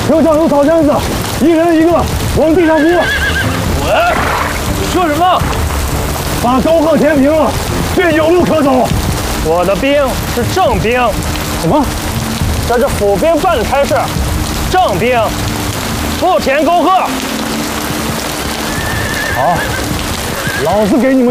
车上有草箱子，一人一个，往地上铺。 喂，你说什么？ 把沟壑填平了，便有路可走。 我的兵是正兵。 什么？ 这是府兵办的差事，正兵不填沟壑。 好，老子给你们